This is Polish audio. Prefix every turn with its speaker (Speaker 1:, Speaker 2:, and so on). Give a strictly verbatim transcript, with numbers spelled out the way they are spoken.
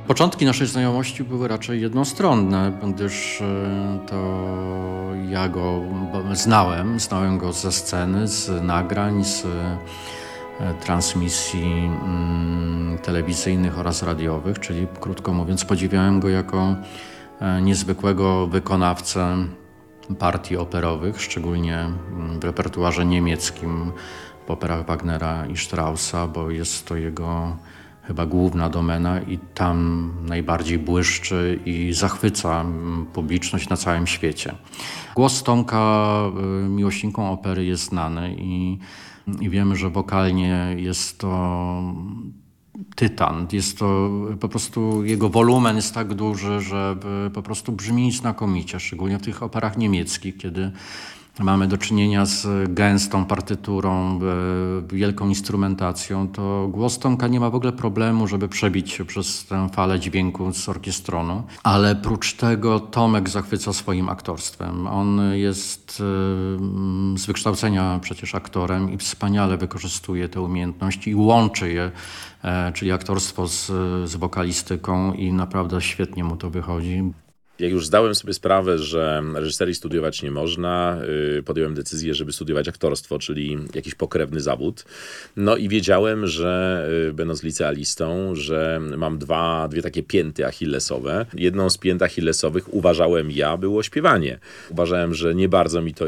Speaker 1: Początki naszej znajomości były raczej jednostronne, gdyż e, to ja go znałem, znałem go ze sceny, z nagrań, z e, transmisji mm, telewizyjnych oraz radiowych, czyli krótko mówiąc podziwiałem go jako e, niezwykłego wykonawcę partii operowych, szczególnie w repertuarze niemieckim, w operach Wagnera i Straussa, bo jest to jego chyba główna domena i tam najbardziej błyszczy i zachwyca publiczność na całym świecie. Głos Tomka miłośnikom opery jest znany i, i wiemy, że wokalnie jest to tytan. Jest to po prostu, jego wolumen jest tak duży, że po prostu brzmi znakomicie, szczególnie w tych operach niemieckich, kiedy mamy do czynienia z gęstą partyturą, wielką instrumentacją, to głos Tomka nie ma w ogóle problemu, żeby przebić się przez tę falę dźwięku z orkiestronu. Ale prócz tego Tomek zachwyca swoim aktorstwem. On jest z wykształcenia przecież aktorem i wspaniale wykorzystuje te umiejętności i łączy je, czyli aktorstwo z, z wokalistyką i naprawdę świetnie mu to wychodzi.
Speaker 2: Jak już zdałem sobie sprawę, że reżyserii studiować nie można, podjąłem decyzję, żeby studiować aktorstwo, czyli jakiś pokrewny zawód. No i wiedziałem, że będąc licealistą, że mam dwa, dwie takie pięty achillesowe. Jedną z pięt achillesowych, uważałem ja, było śpiewanie. Uważałem, że nie bardzo mi to